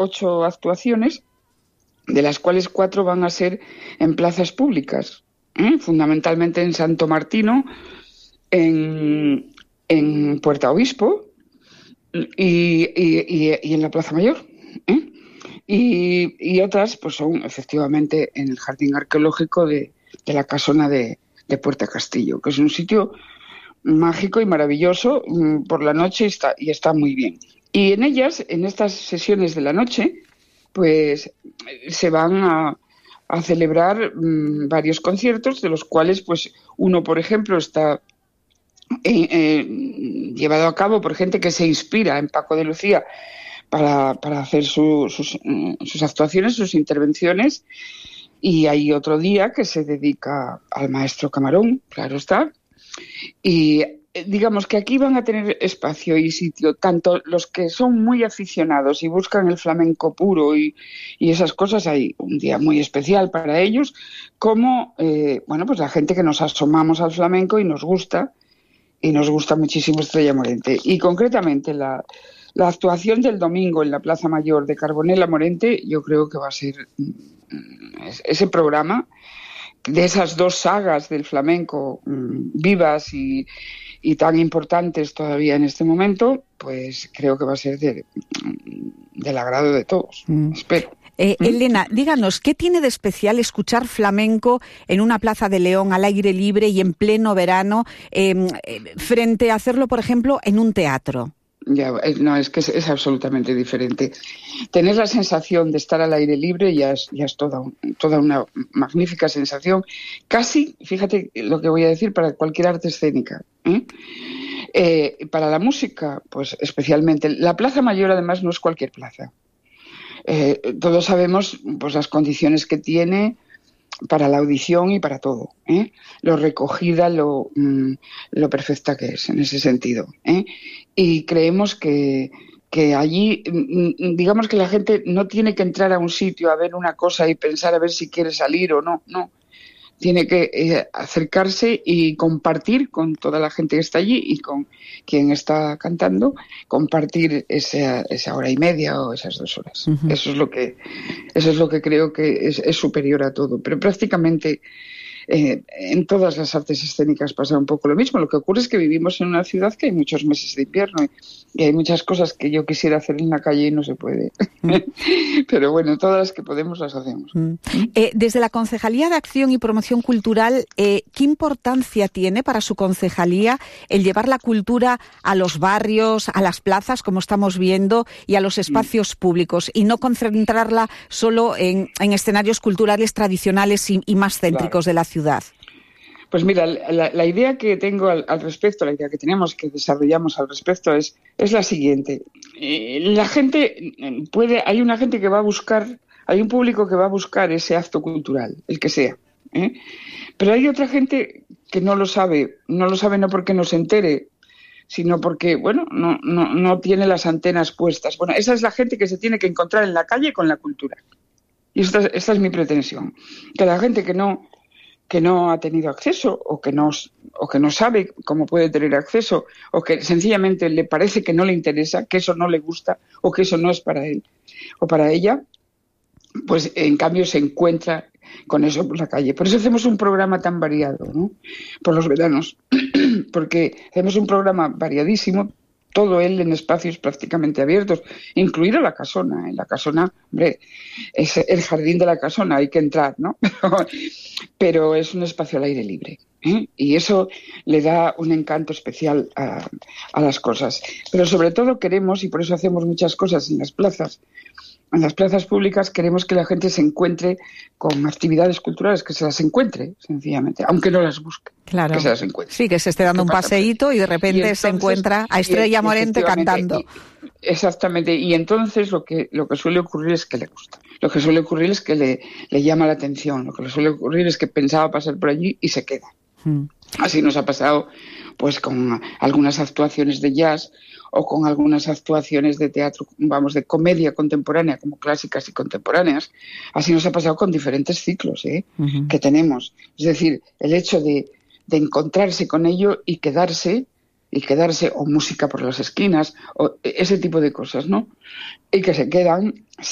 8 actuaciones, de las cuales 4 van a ser en plazas públicas, fundamentalmente en Santo Martino, en Puerta Obispo y en la Plaza Mayor. Y otras pues son efectivamente en el Jardín Arqueológico de la Casona de Puerta Castillo, que es un sitio mágico y maravilloso por la noche y está muy bien. Y en ellas, en estas sesiones de la noche, pues se van a celebrar varios conciertos, de los cuales pues uno, por ejemplo, está llevado a cabo por gente que se inspira en Paco de Lucía para hacer sus actuaciones, sus intervenciones, y hay otro día que se dedica al maestro Camarón, claro está, y digamos que aquí van a tener espacio y sitio tanto los que son muy aficionados y buscan el flamenco puro y esas cosas, hay un día muy especial para ellos, como pues la gente que nos asomamos al flamenco y nos gusta muchísimo Estrella Morente. Y concretamente la actuación del domingo en la Plaza Mayor de Carbonell a Morente, yo creo que va a ser ese programa de esas 2 sagas del flamenco vivas y tan importantes todavía en este momento, pues creo que va a ser del agrado de todos, espero. Elena, díganos, ¿qué tiene de especial escuchar flamenco en una plaza de León al aire libre y en pleno verano frente a hacerlo, por ejemplo, en un teatro? Ya, no, es que es absolutamente diferente. Tener la sensación de estar al aire libre ya es toda una magnífica sensación. Casi, fíjate lo que voy a decir, para cualquier arte escénica. Para la música, pues especialmente. La Plaza Mayor, además, no es cualquier plaza. Todos sabemos pues las condiciones que tiene para la audición y para todo, lo recogida, lo perfecta que es en ese sentido, y creemos que allí, digamos que la gente no tiene que entrar a un sitio a ver una cosa y pensar a ver si quiere salir o no, tiene que acercarse y compartir con toda la gente que está allí y con quien está cantando, compartir esa hora y media o esas 2 horas. Uh-huh. Eso es lo que creo que es superior a todo. Pero prácticamente en todas las artes escénicas pasa un poco lo mismo. Lo que ocurre es que vivimos en una ciudad que hay muchos meses de invierno y hay muchas cosas que yo quisiera hacer en la calle y no se puede. Pero bueno, todas las que podemos las hacemos. Desde la Concejalía de Acción y Promoción Cultural, ¿qué importancia tiene para su concejalía el llevar la cultura a los barrios, a las plazas, como estamos viendo, y a los espacios públicos, y no concentrarla solo en escenarios culturales tradicionales y más céntricos de la ciudad? Pues mira, la idea que tengo al respecto, la idea que tenemos, que desarrollamos al respecto es la siguiente. La gente hay una gente que va a buscar, hay un público que va a buscar ese acto cultural, el que sea, pero hay otra gente que no lo sabe no porque no se entere, sino porque, no tiene las antenas puestas. Bueno, esa es la gente que se tiene que encontrar en la calle con la cultura. Y esta es mi pretensión, que la gente que no ha tenido acceso o que no sabe cómo puede tener acceso o que sencillamente le parece que no le interesa, que eso no le gusta o que eso no es para él o para ella, pues en cambio se encuentra con eso por la calle. Por eso hacemos un programa tan variado, ¿no? Por los veranos, porque hacemos un programa variadísimo, todo él en espacios prácticamente abiertos, incluido la casona. En la casona, hombre, es el jardín de la casona, hay que entrar, ¿no? Pero es un espacio al aire libre, y eso le da un encanto especial a las cosas. Pero sobre todo queremos, y por eso hacemos muchas cosas en las plazas públicas, queremos que la gente se encuentre con actividades culturales, que se las encuentre, sencillamente, aunque no las busque. Claro. Que se las encuentre. Sí, que se esté dando un paseíto y de repente entonces, se encuentra a Estrella Morente cantando. Exactamente, y entonces lo que suele ocurrir es que le gusta. Lo que suele ocurrir es que le llama la atención. Lo que suele ocurrir es que pensaba pasar por allí y se queda. Así nos ha pasado pues con algunas actuaciones de jazz o con algunas actuaciones de teatro, de comedia contemporánea, como clásicas y contemporáneas. Así nos ha pasado con diferentes ciclos que tenemos. Es decir, el hecho de encontrarse con ello y quedarse, o música por las esquinas, o ese tipo de cosas, ¿no? Y que se quedan